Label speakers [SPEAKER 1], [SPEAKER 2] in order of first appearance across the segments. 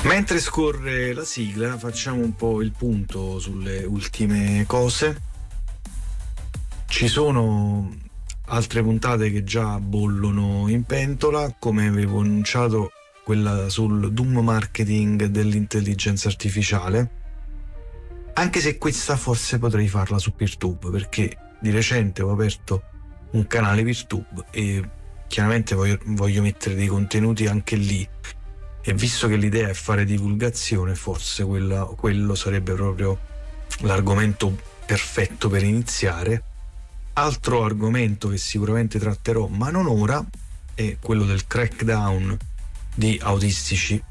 [SPEAKER 1] Mentre scorre la sigla, facciamo un po' il punto sulle ultime cose. Ci sono altre puntate che già bollono in pentola, come avevo annunciato, quella sul doom marketing dell'intelligenza artificiale. Anche se questa forse potrei farla su PeerTube, perché di recente ho aperto un canale PeerTube e chiaramente voglio mettere dei contenuti anche lì. E visto che l'idea è fare divulgazione, forse quello sarebbe proprio l'argomento perfetto per iniziare. Altro argomento che sicuramente tratterò, ma non ora, è quello del crackdown di autistici.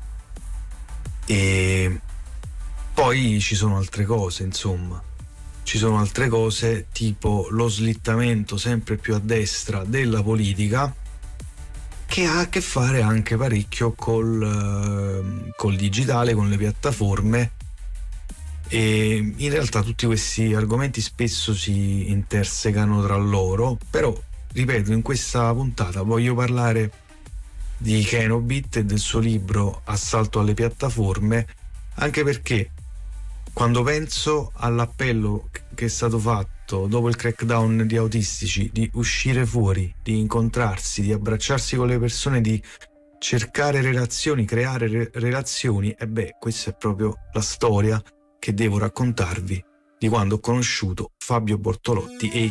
[SPEAKER 1] E poi ci sono altre cose, insomma. Ci sono altre cose tipo lo slittamento sempre più a destra della politica, che ha a che fare anche parecchio col digitale, con le piattaforme, e in realtà tutti questi argomenti spesso si intersecano tra loro. Però, ripeto, in questa puntata voglio parlare di Kenobit e del suo libro Assalto alle piattaforme, anche perché quando penso all'appello che è stato fatto dopo il crackdown di autistici, di uscire fuori, di incontrarsi, di abbracciarsi con le persone, di cercare relazioni, creare relazioni, e beh, questa è proprio la storia che devo raccontarvi di quando ho conosciuto Fabio Bortolotti,